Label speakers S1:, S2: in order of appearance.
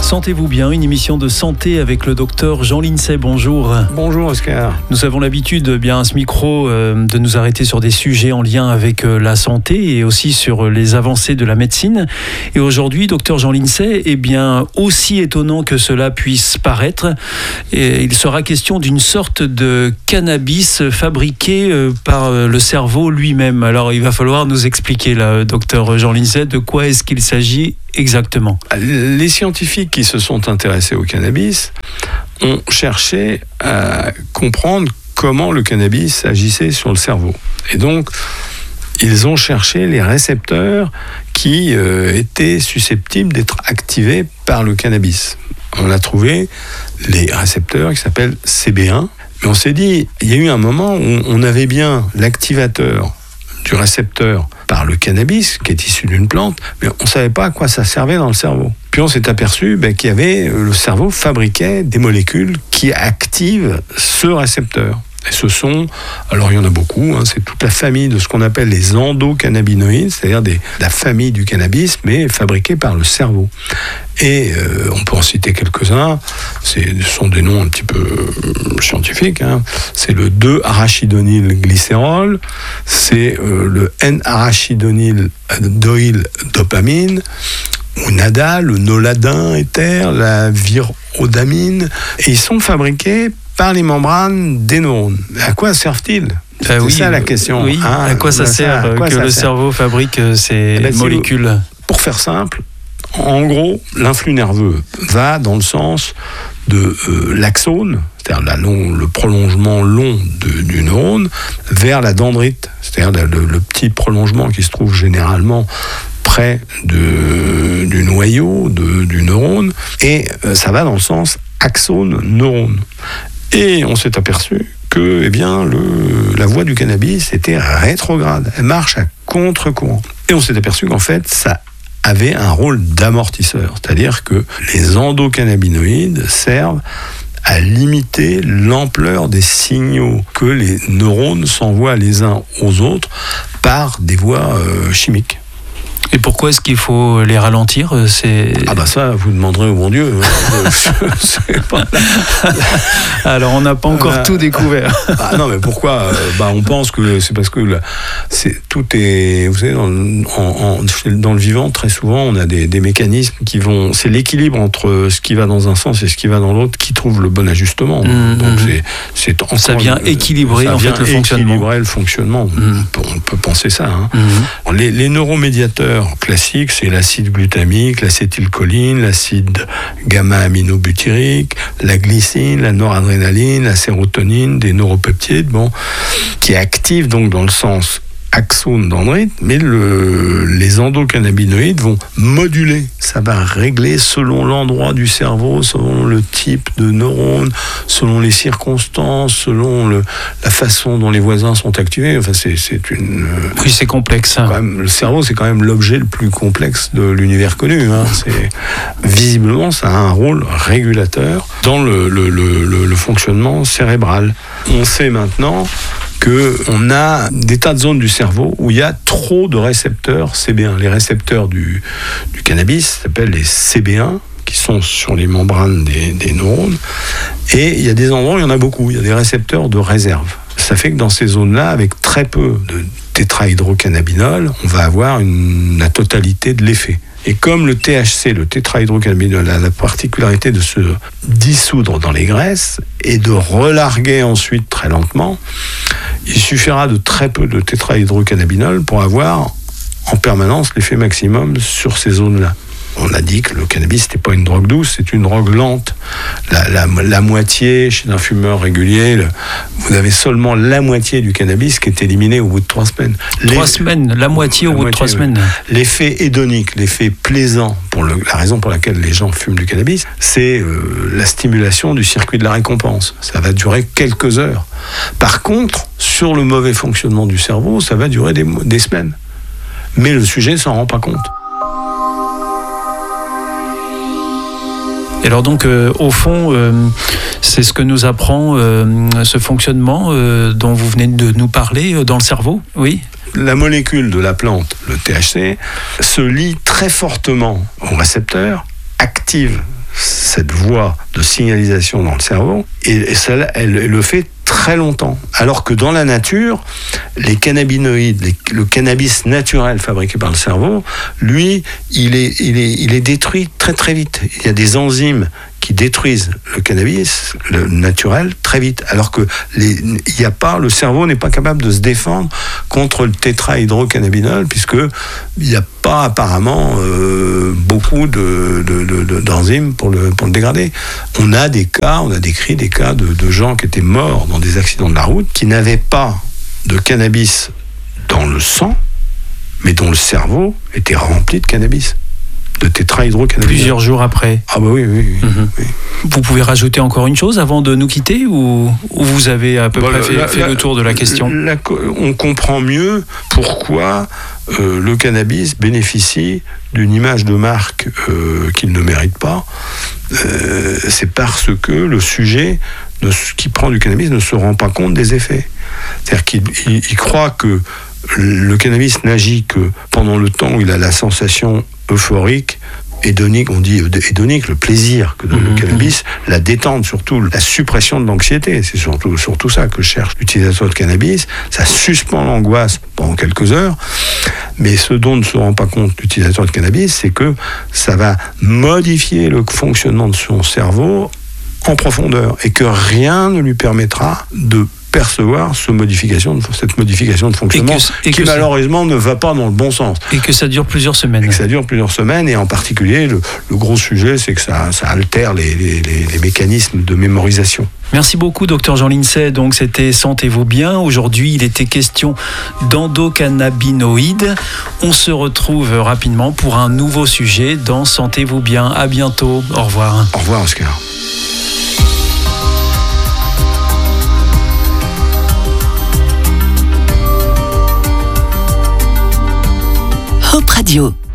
S1: Sentez-vous bien, une émission de santé avec le docteur Jean Lincey. Bonjour.
S2: Bonjour Oscar.
S1: Nous avons l'habitude, à ce micro, de nous arrêter sur des sujets en lien avec la santé et aussi sur les avancées de la médecine. Et aujourd'hui, docteur Jean Lincey, aussi étonnant que cela puisse paraître, il sera question d'une sorte de cannabis fabriqué par le cerveau lui-même. Alors, il va falloir nous expliquer, là, docteur Jean Lincey, de quoi est-ce qu'il s'agit exactement?
S2: Les scientifiques qui se sont intéressés au cannabis ont cherché à comprendre comment le cannabis agissait sur le cerveau. Et donc, ils ont cherché les récepteurs qui étaient susceptibles d'être activés par le cannabis. On a trouvé les récepteurs qui s'appellent CB1. Mais on s'est dit, il y a eu un moment où on avait bien l'activateur du récepteur par le cannabis, qui est issu d'une plante, mais on ne savait pas à quoi ça servait dans le cerveau. Puis on s'est aperçu qu'il y avait, le cerveau fabriquait des molécules qui activent ce récepteur. Et ce sont, alors il y en a beaucoup, c'est toute la famille de ce qu'on appelle les endocannabinoïdes, c'est-à-dire la famille du cannabis, mais fabriqués par le cerveau. Et on peut en citer quelques-uns, ce sont des noms un petit peu scientifiques, c'est le 2-arachidonylglycérol, c'est le N-arachidonyl-dopamine, ou NADA, le noladin éther, la virodamine, et ils sont fabriqués par les membranes des neurones. À quoi servent-ils ? C'est ça la question.
S1: Oui, à quoi ça sert que le cerveau fabrique ces molécules ?
S2: Pour faire simple, en gros, l'influx nerveux va dans le sens de l'axone, c'est-à-dire le prolongement long du neurone, vers la dendrite, c'est-à-dire le petit prolongement qui se trouve généralement près du noyau du neurone, et ça va dans le sens axone-neurone. Et on s'est aperçu que la voie du cannabis était rétrograde, elle marche à contre-courant. Et on s'est aperçu qu'en fait, ça avait un rôle d'amortisseur, c'est-à-dire que les endocannabinoïdes servent à limiter l'ampleur des signaux que les neurones s'envoient les uns aux autres par des voies chimiques.
S1: Et pourquoi est-ce qu'il faut les ralentir ?
S2: Ça, vous demanderez au bon Dieu.
S1: Alors, on n'a pas encore tout découvert.
S2: Non, mais pourquoi ? On pense que c'est parce que tout est... Vous savez, dans le vivant, très souvent, on a des mécanismes qui vont... C'est l'équilibre entre ce qui va dans un sens et ce qui va dans l'autre qui trouve le bon ajustement. Donc,
S1: ça vient équilibrer, le fonctionnement.
S2: Équilibrer le fonctionnement. On peut penser ça. Les neuromédiateurs classiques, c'est l'acide glutamique, l'acétylcholine, l'acide gamma-aminobutyrique, la glycine, la noradrénaline, la sérotonine, des neuropeptides, qui activent donc dans le sens axone-dendrite, mais les endocannabinoïdes vont moduler. Ça va régler selon l'endroit du cerveau, selon le type de neurone, selon les circonstances, selon la façon dont les voisins sont activés. Enfin,
S1: Oui, c'est complexe.
S2: Le cerveau, c'est quand même l'objet le plus complexe de l'univers connu. Visiblement, ça a un rôle régulateur dans le fonctionnement cérébral. On sait maintenant qu'on a des tas de zones du cerveau où il y a trop de récepteurs CB1. Les récepteurs du cannabis s'appellent les CB1, qui sont sur les membranes des neurones. Et il y a des endroits où il y en a beaucoup. Il y a des récepteurs de réserve. Ça fait que dans ces zones-là, avec très peu de tétrahydrocannabinol, on va avoir la totalité de l'effet. Et comme le THC, le tétrahydrocannabinol, a la particularité de se dissoudre dans les graisses et de relarguer ensuite très lentement, il suffira de très peu de tétrahydrocannabinol pour avoir en permanence l'effet maximum sur ces zones-là. On a dit que le cannabis n'était pas une drogue douce, c'est une drogue lente. La moitié, chez un fumeur régulier, vous avez seulement la moitié du cannabis qui est éliminé au bout de 3 semaines.
S1: 3 semaines, la moitié au bout de 3 semaines.
S2: L'effet hédonique, l'effet plaisant, la raison pour laquelle les gens fument du cannabis, c'est la stimulation du circuit de la récompense. Ça va durer quelques heures. Par contre, sur le mauvais fonctionnement du cerveau, ça va durer des semaines. Mais le sujet ne s'en rend pas compte.
S1: Et alors donc, au fond, c'est ce que nous apprend ce fonctionnement dont vous venez de nous parler dans le cerveau, oui ?
S2: La molécule de la plante, le THC, se lie très fortement au récepteur, active cette voie de signalisation dans le cerveau, et celle, elle le fait très longtemps. Alors que dans la nature, les cannabinoïdes, le cannabis naturel fabriqué par le cerveau, lui, il est détruit très très vite. Il y a des enzymes qui détruisent le cannabis, le naturel, très vite. Alors que le cerveau n'est pas capable de se défendre contre le tétrahydrocannabinol, puisque il n'y a pas apparemment beaucoup d'enzymes pour le dégrader. On a décrit des cas de gens qui étaient morts dans des accidents de la route, qui n'avaient pas de cannabis dans le sang, mais dont le cerveau était rempli de cannabis, de tétrahydrocannabinol.
S1: Plusieurs jours après.
S2: Ah bah oui.
S1: Vous pouvez rajouter encore une chose avant de nous quitter, ou vous avez à peu près fait le tour de la question?
S2: On comprend mieux pourquoi le cannabis bénéficie d'une image de marque qu'il ne mérite pas. C'est parce que le sujet qui prend du cannabis ne se rend pas compte des effets. C'est-à-dire qu'il croit que le cannabis n'agit que pendant le temps où il a la sensation euphorique, hédonique, on dit hédonique, le plaisir que donne le cannabis, la détente surtout, la suppression de l'anxiété. C'est surtout ça que cherche l'utilisateur de cannabis. Ça suspend l'angoisse pendant quelques heures, mais ce dont ne se rend pas compte l'utilisateur de cannabis, c'est que ça va modifier le fonctionnement de son cerveau en profondeur, et que rien ne lui permettra de percevoir cette modification de fonctionnement qui malheureusement ne va pas dans le bon sens.
S1: Et que ça dure plusieurs semaines.
S2: Et en particulier, le gros sujet, c'est que ça altère les mécanismes de mémorisation.
S1: Merci beaucoup, Dr Jean Lincey. Donc, c'était Sentez-vous bien. Aujourd'hui, il était question d'endocannabinoïdes. On se retrouve rapidement pour un nouveau sujet dans Sentez-vous bien. À bientôt. Au revoir.
S2: Au revoir, Oscar.
S3: Hope Radio.